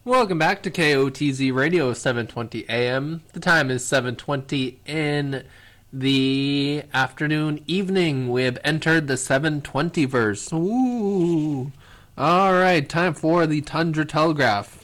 Welcome back to KOTZ Radio 720 AM. The time is 7:20 in the afternoon evening. We have entered the 720 verse. Ooh. All right, time for the Tundra Telegraph.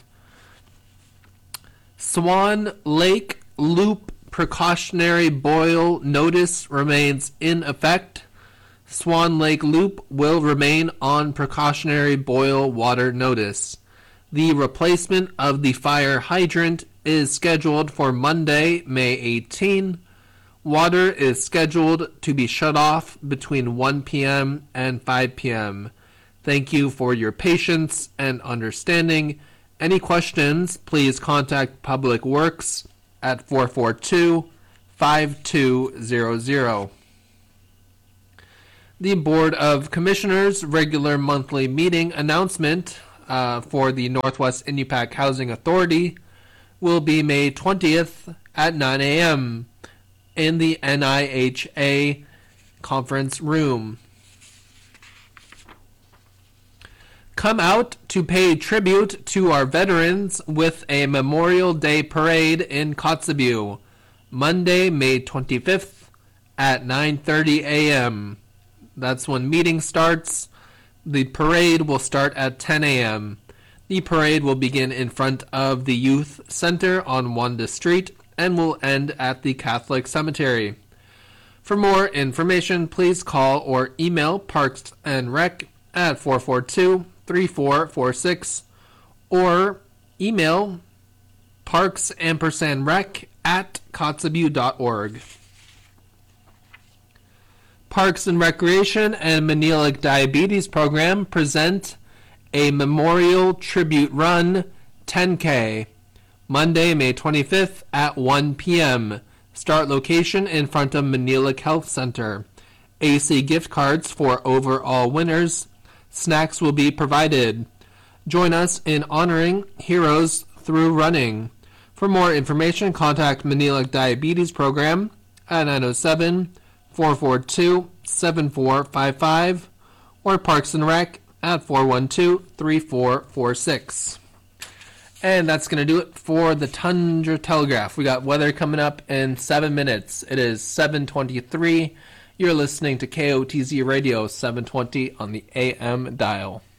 Swan Lake Loop precautionary boil notice remains in effect. Swan Lake Loop will remain on precautionary boil water notice. The replacement of the fire hydrant is scheduled for Monday, May 18. Water is scheduled to be shut off between 1 p.m. and 5 p.m. Thank you for your patience and understanding. Any questions, please contact Public Works at 442-5200. The Board of Commissioners regular monthly meeting announcement for the Northwest Inupiaq Housing Authority will be May 20th at 9 a.m. in the NIHA conference room. Come out to pay tribute to our veterans with a Memorial Day parade in Kotzebue, Monday, May 25th at 9:30 a.m. That's when meeting starts. The parade will start at 10 a.m. The parade will begin in front of the Youth Center on Wanda Street and will end at the Catholic Cemetery. For more information, please call or email Parks and Rec at 442-3446 or email parks_rec@kotzebue.org. Parks and Recreation and Manilic Diabetes Program present a Memorial Tribute Run 10K, Monday, May 25th at 1 p.m. Start location in front of Manilic Health Center. AC gift cards for overall winners. Snacks will be provided. Join us in honoring heroes through running. For more information, contact Manilic Diabetes Program at 907-442-7455 or Parks and Rec at 412-3446. And that's going to do it for the Tundra Telegraph. We got weather coming up in 7 minutes. It is 7:23. You're listening to KOTZ Radio 720 on the AM dial.